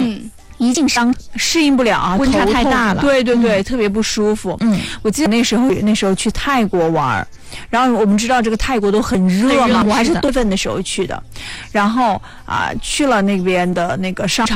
一进商适应不了啊， 温差太大了， 对对对，特别不舒服。我记得那时候去泰国玩，然后我们知道这个泰国都很热嘛，我还是4月份的时候去的，然后去了那边的那个商场。